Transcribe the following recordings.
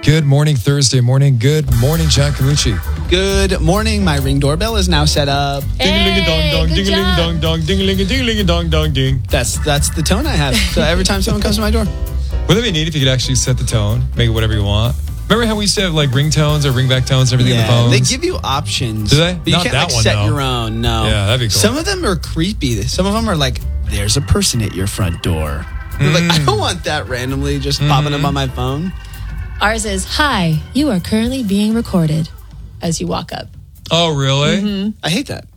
Good morning, Thursday morning. Good morning, John Camucci. Good morning. My Ring doorbell is now set up. Ding-a-ling-a-dong-dong, ding-a-ling-a-dong-dong, ding-a-ling-a-ding-a-ling-a-dong-dong-ding. That's the tone I have. So every time someone comes to my door. Wouldn't it be neat if you could actually set the tone, make it whatever you want? Remember how we used to have like ringtones or ringback tones and everything in the phones? They give you options. Do they? But you Not can't that one, set though. your own. No. Yeah, that'd be cool. Some of them are creepy. Some of them are like, there's a person at your front door. You're like, I don't want that randomly just popping up on my phone. Ours is, hi, you are currently being recorded as you walk up. Oh, really? I hate that.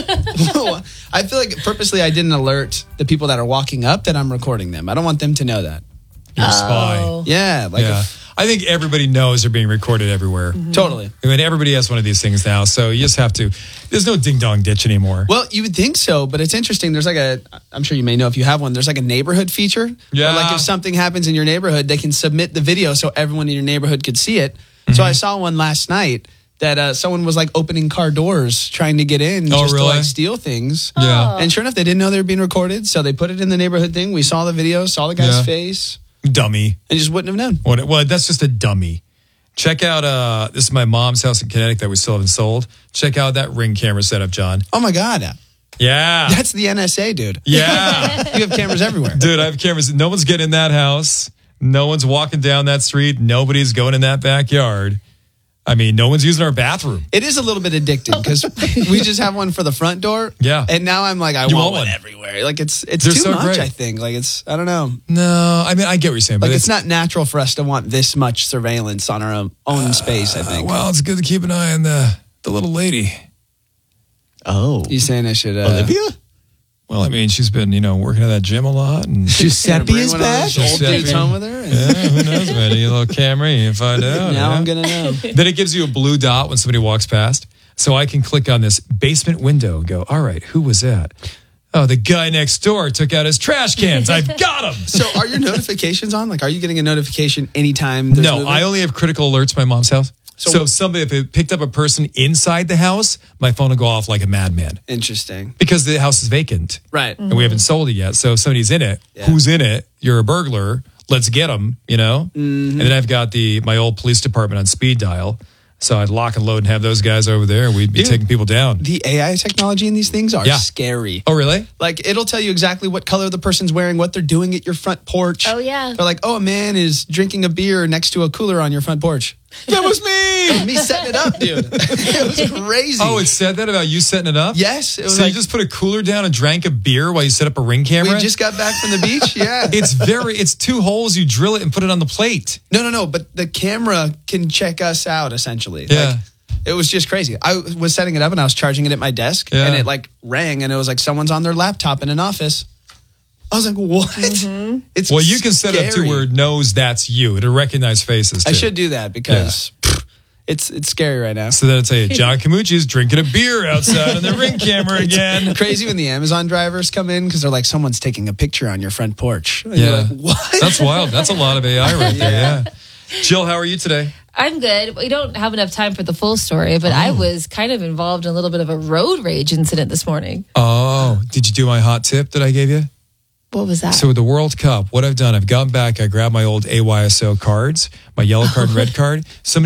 I feel like purposely I didn't alert the people that are walking up that I'm recording them. I don't want them to know that. You're a spy. Oh. Yeah. Like Yeah. I think everybody knows they're being recorded everywhere. Totally. I mean, everybody has one of these things now, so you just have to. There's no ding-dong ditch anymore. Well, you would think so, but it's interesting. There's I'm sure you may know if you have one, there's like a neighborhood feature. Yeah. Where like if something happens in your neighborhood, they can submit the video so everyone in your neighborhood could see it. So I saw one last night that someone was like opening car doors trying to get in to really? like steal things. Yeah. And sure enough, they didn't know they were being recorded. So they put it in the neighborhood thing. We saw the video, saw the guy's Yeah. face, Dummy. and just wouldn't have known. Well, that's just a dummy. Check out, this is my mom's house in Connecticut that we still haven't sold. Check out that Ring camera setup, John. Oh my God. Yeah. That's the NSA, dude. Yeah. You have cameras everywhere. Dude, I have cameras. No one's getting in that house. No one's walking down that street. Nobody's going in that backyard. I mean, no one's using our bathroom. It is a little bit addicting because we just have one for the front door. Yeah. And now I'm like, I You want want one one. everywhere. Like it's They're too so much, great. I think. Like I don't know. No, I mean, I get what you're saying. Like But it's not natural for us to want this much surveillance on our own space, I think. Well, it's good to keep an eye on the little lady. Oh. You saying I should... Olivia? Well, I mean, she's been, working at that gym a lot. And Giuseppe is back? Old Giuseppe. dudes home with her? And yeah, who knows, man? You little camera, you can find out. now yeah? I'm going to know. Then it gives you a blue dot when somebody walks past. So I can click on this basement window and go, all right, who was that? Oh, the guy next door took out his trash cans. I've got him. So are your notifications on? Like, are you getting a notification anytime there's No, movement? I only have critical alerts at my mom's house. So somebody, if it picked up a person inside the house, my phone will go off like a madman Interesting. because the house is vacant. Right. And we haven't sold it yet. So if somebody's in it, Yeah. who's in it? You're a burglar. Let's get them, And then I've got my old police department on speed dial. So I'd lock and load and have those guys over there. We'd be taking people down. The AI technology in these things are scary. Oh, really? Like, it'll tell you exactly what color the person's wearing, what they're doing at your front porch. Oh, yeah. They're like, oh, a man is drinking a beer next to a cooler on your front porch. That was me. Me setting it up, dude. It was crazy. Oh, it said that about you setting it up? Yes. It was So like, you just put a cooler down and drank a beer while you set up a Ring camera? we just got back from the beach. Yeah. It's two holes. You drill it and put it on the plate. No. But the camera can check us out, essentially. Yeah. Like, it was just crazy. I was setting it up and I was charging it at my desk. Yeah. And it like rang and it was like someone's on their laptop in an office. I was like, what? It's Well, you can set it up to scary. where it knows that's you. It'll recognize faces, too. I should do that because it's scary right now. So then I'd say, John Camucci's drinking a beer outside on the Ring camera again. Crazy when the Amazon drivers come in because they're like, someone's taking a picture on your front porch. And Yeah. you're like, what? That's wild. That's a lot of AI right there, yeah. Jill, how are you today? I'm good. We don't have enough time for the full story, but I was kind of involved in a little bit of a road rage incident this morning. Oh, did you do my hot tip that I gave you? What was that? So with the World Cup, what I've done, I've gone back, I grabbed my old AYSO cards, my yellow card and red card. Somebody